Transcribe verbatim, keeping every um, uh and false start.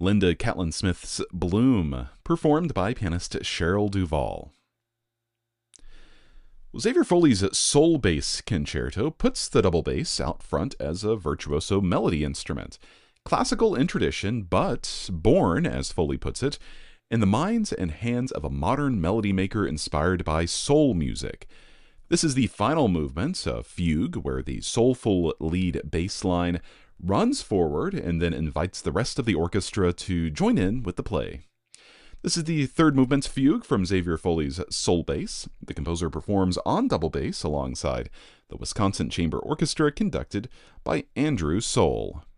Linda Catlin Smith's Bloom, performed by pianist Cheryl Duvall. Xavier Foley's Soul Bass Concerto puts the double bass out front as a virtuoso melody instrument. Classical in tradition, but born, as Foley puts it, in the minds and hands of a modern melody maker inspired by soul music. This is the final movement, a fugue, where the soulful lead bass line runs forward and then invites the rest of the orchestra to join in with the play. This is the third movement fugue from Xavier Foley's Soul Bass. The composer performs on double bass alongside the Wisconsin Chamber Orchestra, conducted by Andrew Soule.